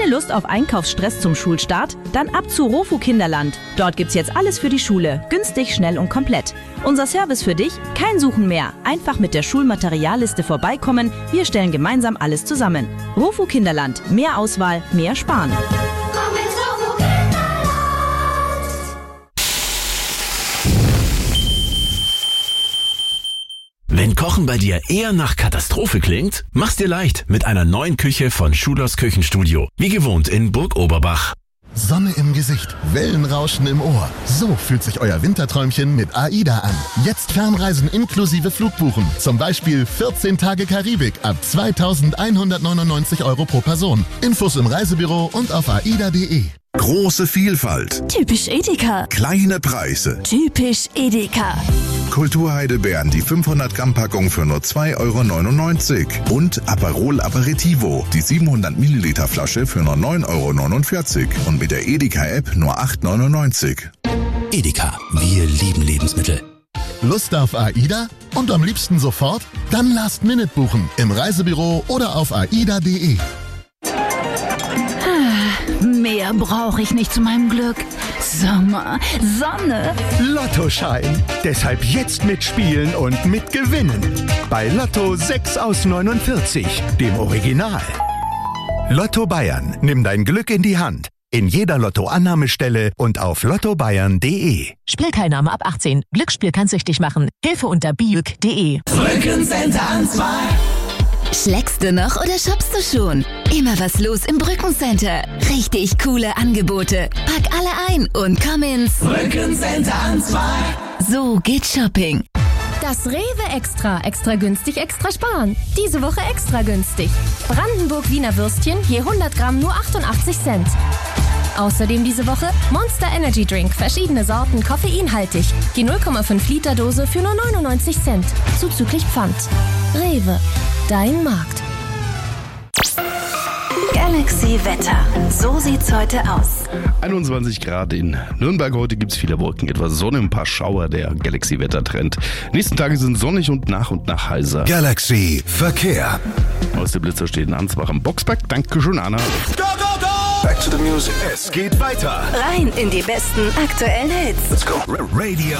Keine Lust auf Einkaufsstress zum Schulstart? Dann ab zu Rofu Kinderland. Dort gibt's jetzt alles für die Schule. Günstig, schnell und komplett. Unser Service für dich? Kein Suchen mehr. Einfach mit der Schulmaterialliste vorbeikommen. Wir stellen gemeinsam alles zusammen. Rofu Kinderland. Mehr Auswahl, mehr Sparen. Wenn Kochen bei dir eher nach Katastrophe klingt, mach's dir leicht mit einer neuen Küche von Schulers Küchenstudio. Wie gewohnt in Burg Oberbach. Sonne im Gesicht, Wellenrauschen im Ohr. So fühlt sich euer Winterträumchen mit AIDA an. Jetzt Fernreisen inklusive Flugbuchen. Zum Beispiel 14 Tage Karibik ab 2.199 € pro Person. Infos im Reisebüro und auf aida.de. Große Vielfalt. Typisch Edeka. Kleine Preise. Typisch Edeka. Kulturheidelbeeren, die 500 Gramm Packung für nur 2,99 € und Aperol Aperitivo, die 700 Milliliter Flasche für nur 9,49 € und mit der Edeka-App nur 8,99 €. Edeka, wir lieben Lebensmittel. Lust auf AIDA? Und am liebsten sofort? Dann Last Minute buchen im Reisebüro oder auf aida.de. Mehr brauche ich nicht zu meinem Glück. Sommer, Sonne. Lottoschein. Deshalb jetzt mitspielen und mitgewinnen. Bei Lotto 6 aus 49, dem Original. Lotto Bayern. Nimm dein Glück in die Hand. In jeder Lotto-Annahmestelle und auf lottobayern.de. Spielteilnahme ab 18. Glücksspiel kann süchtig machen. Hilfe unter biuk.de. Brückencenter an 2. Schlägst du noch oder shoppst du schon? Immer was los im Brückencenter. Richtig coole Angebote. Pack alle ein und komm ins Brückencenter an 2. So geht Shopping. Das Rewe Extra. Extra günstig, extra sparen. Diese Woche extra günstig. Brandenburg Wiener Würstchen je 100 Gramm nur 88 Cent. Außerdem diese Woche Monster Energy Drink. Verschiedene Sorten, koffeinhaltig. Die 0,5 Liter Dose für nur 99 Cent. Zuzüglich Pfand. Rewe. Dein Markt. Galaxy Wetter. So sieht's heute aus. 21 Grad in Nürnberg. Heute gibt es viele Wolken, etwas Sonne, ein paar Schauer. Der Galaxy Wettertrend. Nächsten Tage sind sonnig und nach heißer. Galaxy Verkehr. Aus der Blitzer steht in Ansbach am Boxberg. Dankeschön, Anna. Go, go, go! Back to the music. Es geht weiter. Rein in die besten aktuellen Hits. Let's go. Radio.